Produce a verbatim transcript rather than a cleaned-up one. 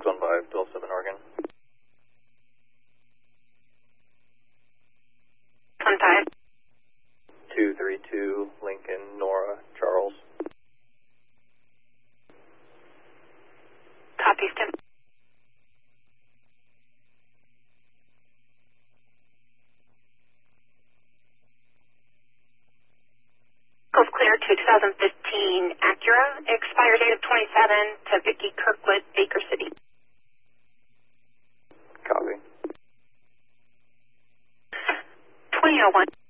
six one five, twelve seven Oregon. one five. two three two, Lincoln, Nora, Charles. Copy, Tim. Vehicles clear to twenty fifteen Acura, expire date of twenty-seven to Vicky Kirkwood, Baker City. Copy. twenty oh one.